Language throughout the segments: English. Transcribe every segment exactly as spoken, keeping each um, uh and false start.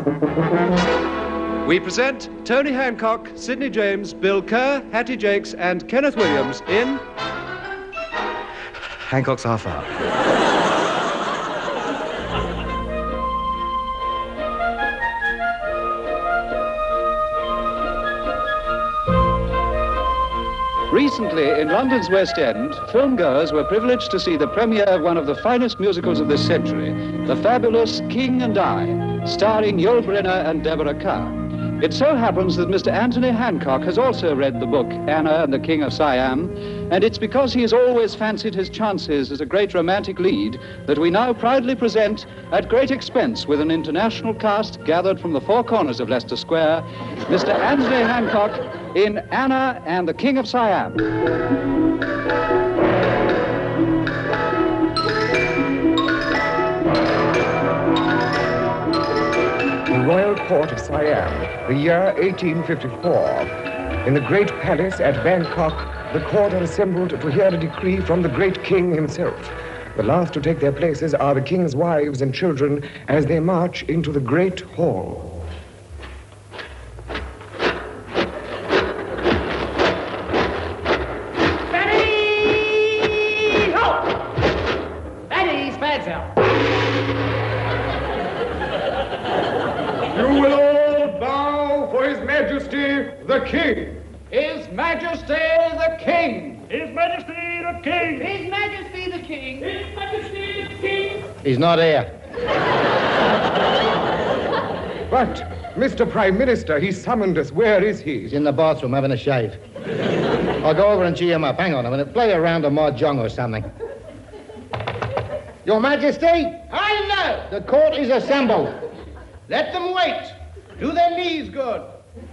We present Tony Hancock, Sidney James, Bill Kerr, Hattie Jakes, and Kenneth Williams in Hancock's Half Hour. Recently, in London's West End, filmgoers were privileged to see the premiere of one of the finest musicals of this century, the fabulous King and I, starring Yul Brynner and Deborah Kerr. It so happens that Mister Anthony Hancock has also read the book Anna and the King of Siam, and it's because he has always fancied his chances as a great romantic lead that we now proudly present, at great expense with an international cast gathered from the four corners of Leicester Square, Mister Anthony Hancock in Anna and the King of Siam. The Royal Court of Siam, the year eighteen fifty-four. In the great palace at Bangkok, the court are assembled to hear a decree from the great king himself. The last to take their places are the king's wives and children as they march into the great hall. You will all bow for His Majesty the King. His Majesty the King. His Majesty the King. His Majesty the King. His Majesty the King. He's not here. But, Mister Prime Minister, he summoned us. Where is he? He's in the bathroom having a shave. I'll go over and cheer him up. Hang on a minute. Play a round of mahjong or something. Your Majesty? I know. The court is assembled. Let them wait. Do their knees good.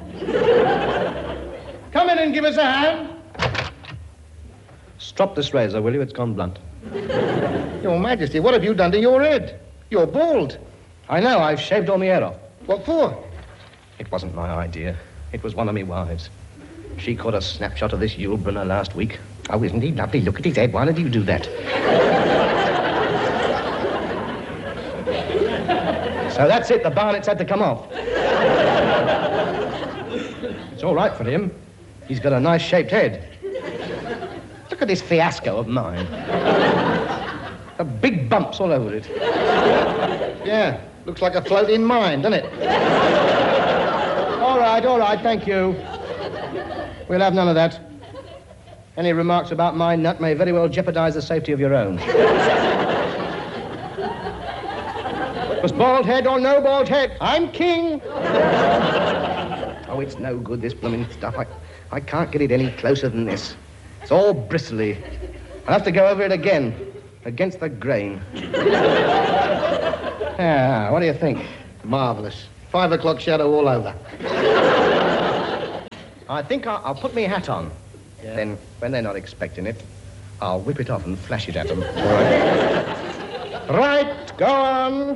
Come in and give us a hand. Strop this razor, will you? It's gone blunt. Your Majesty, what have you done to your head? You're bald. I know, I've shaved all my hair off. What for? It wasn't my idea. It was one of me wives. She caught a snapshot of this Yul Brynner last week. Oh, isn't he lovely? Look at his head. Why did you do that? So that's it. The barnet's had to come off. It's all right for him. He's got a nice shaped head. Look at this fiasco of mine. The big bumps all over it. Yeah, looks like a floating mine, doesn't it? All right, all right, thank you. We'll have none of that. Any remarks about my nut may very well jeopardize the safety of your own. It was bald head or no bald head. I'm king. Oh, it's no good, this blooming stuff. I, I can't get it any closer than this. It's all bristly. I'll have to go over it again, against the grain. Yeah, what do you think? Marvellous. Five o'clock shadow all over. I think I'll, I'll put my hat on. Yeah. Then, when they're not expecting it, I'll whip it off and flash it at them. Right, go on.